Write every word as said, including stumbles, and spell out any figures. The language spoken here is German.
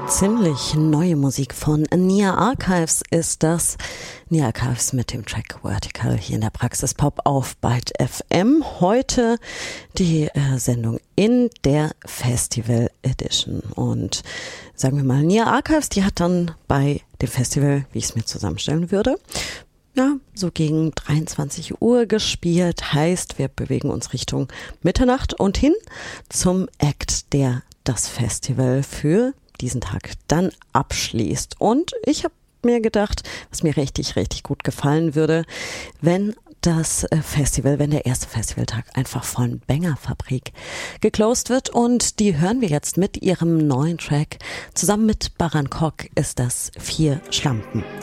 Ziemlich neue Musik von Nia Archives ist das. Nia Archives mit dem Track Vertical hier in der Praxis Pop auf Byte F M. Heute die äh, Sendung in der Festival Edition. Und sagen wir mal, Nia Archives, die hat dann bei dem Festival, wie ich es mir zusammenstellen würde, ja, so gegen dreiundzwanzig Uhr gespielt. Heißt, wir bewegen uns Richtung Mitternacht und hin zum Act, der das Festival für diesen Tag dann abschließt. Und ich habe mir gedacht, was mir richtig, richtig gut gefallen würde, wenn das Festival, wenn der erste Festivaltag einfach von Banger Fabrik geclosed wird. Und die hören wir jetzt mit ihrem neuen Track. Zusammen mit Baran Kok ist das Vier Schlampen.